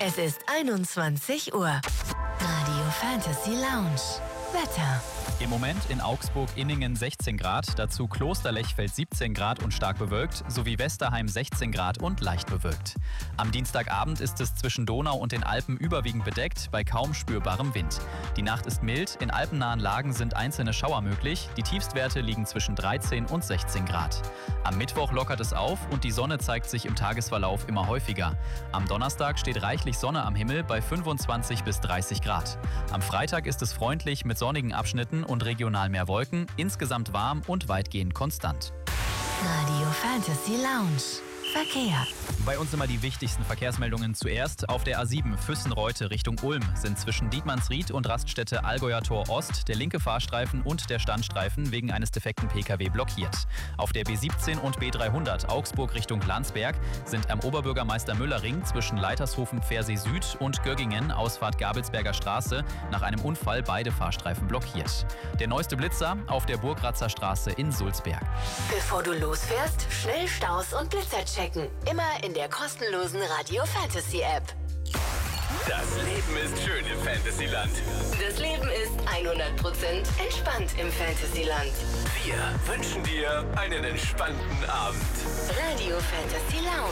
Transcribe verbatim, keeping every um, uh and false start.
Es ist einundzwanzig Uhr. Radio Fantasy Lounge. Wetter. Im Moment in Augsburg-Inningen sechzehn Grad, dazu Klosterlechfeld siebzehn Grad und stark bewölkt, sowie Westerheim sechzehn Grad und leicht bewölkt. Am Dienstagabend ist es zwischen Donau und den Alpen überwiegend bedeckt, bei kaum spürbarem Wind. Die Nacht ist mild, in alpennahen Lagen sind einzelne Schauer möglich, die Tiefstwerte liegen zwischen dreizehn und sechzehn Grad. Am Mittwoch lockert es auf und die Sonne zeigt sich im Tagesverlauf immer häufiger. Am Donnerstag steht reichlich Sonne am Himmel bei fünfundzwanzig bis dreißig Grad. Am Freitag ist es freundlich mit sonnigen Abschnitten und regional mehr Wolken, insgesamt warm und weitgehend konstant. Radio Fantasy Lounge. Verkehr. Bei uns immer die wichtigsten Verkehrsmeldungen zuerst. Auf der A sieben Füssen-Reute Richtung Ulm sind zwischen Dietmannsried und Raststätte Allgäuer Tor Ost der linke Fahrstreifen und der Standstreifen wegen eines defekten Pkw blockiert. Auf der B siebzehn und B dreihundert Augsburg Richtung Landsberg sind am Oberbürgermeister-Müller-Ring zwischen Leitershofen-Pfersee Süd und Göggingen Ausfahrt Gabelsberger Straße nach einem Unfall beide Fahrstreifen blockiert. Der neueste Blitzer auf der Burgratzer Straße in Sulzberg. Bevor du losfährst, schnell Staus und Blitzer checken. Immer in der kostenlosen Radio Fantasy App. Das Leben ist schön im Fantasyland. Das Leben ist hundert Prozent entspannt im Fantasyland. Wir wünschen dir einen entspannten Abend. Radio Fantasy Lounge.